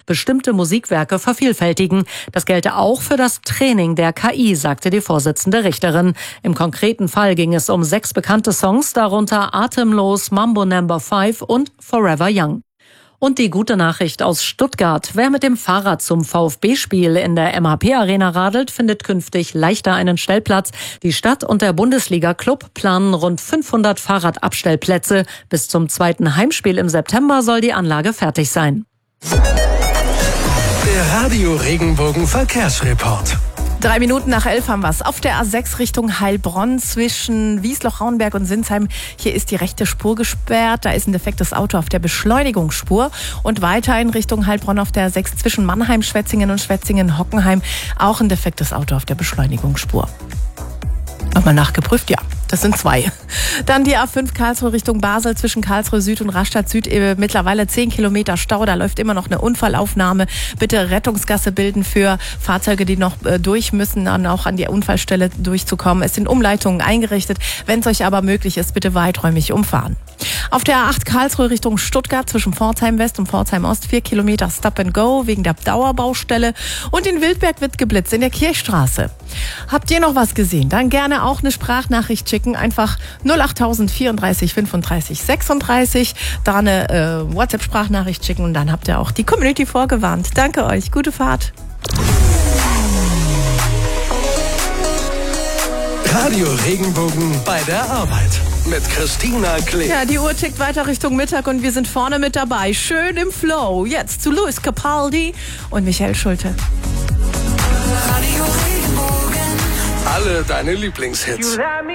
bestimmte Musikwerke vervielfältigen. Das gelte auch für das Training der KI, sagte die Vorsitzende Richterin. Im konkreten Fall ging es um 6 bekannte Songs, darunter Atemlos, Mambo No. 5 und Forever Young. Und die gute Nachricht aus Stuttgart. Wer mit dem Fahrrad zum VfB-Spiel in der MHP-Arena radelt, findet künftig leichter einen Stellplatz. Die Stadt und der Bundesliga-Club planen rund 500 Fahrradabstellplätze. Bis zum 2. Heimspiel im September soll die Anlage fertig sein. Der Radio Regenbogen Verkehrsreport. 3 Minuten nach 11 haben wir es. Auf der A6 Richtung Heilbronn zwischen Wiesloch-Rauenberg und Sinsheim. Hier ist die rechte Spur gesperrt. Da ist ein defektes Auto auf der Beschleunigungsspur. Und weiter in Richtung Heilbronn auf der A6 zwischen Mannheim, Schwetzingen und Schwetzingen-Hockenheim. Auch ein defektes Auto auf der Beschleunigungsspur. Nochmal nachgeprüft, ja. Das sind 2. Dann die A5 Karlsruhe Richtung Basel zwischen Karlsruhe Süd und Rastatt Süd. Mittlerweile 10 Kilometer Stau. Da läuft immer noch eine Unfallaufnahme. Bitte Rettungsgasse bilden für Fahrzeuge, die noch durch müssen, dann auch an die Unfallstelle durchzukommen. Es sind Umleitungen eingerichtet. Wenn es euch aber möglich ist, bitte weiträumig umfahren. Auf der A8 Karlsruhe Richtung Stuttgart zwischen Pforzheim West und Pforzheim Ost 4 Kilometer Stop and Go wegen der Dauerbaustelle. Und in Wildberg wird geblitzt in der Kirchstraße. Habt ihr noch was gesehen? Dann gerne auch eine Sprachnachricht schicken. Einfach 08000 34 35 36. Da eine WhatsApp-Sprachnachricht schicken und dann habt ihr auch die Community vorgewarnt. Danke euch. Gute Fahrt. Radio Regenbogen bei der Arbeit mit Christina Klee. Ja, die Uhr tickt weiter Richtung Mittag und wir sind vorne mit dabei. Schön im Flow. Jetzt zu Luis Capaldi und Michael Schulte. Radio Regenbogen. Alle deine Lieblingshits.